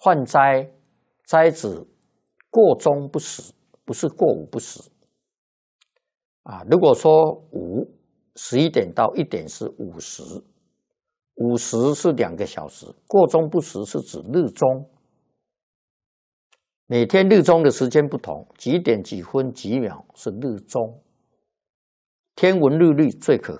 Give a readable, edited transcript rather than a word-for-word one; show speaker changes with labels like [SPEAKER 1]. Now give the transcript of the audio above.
[SPEAKER 1] 犯灾，灾指过中不死，不是过午不死。如果说午11点到1点是午时，午时是2个小时，过中不食是指日中。每天日中的时间不同，几点几分几秒是日中。天文日历最可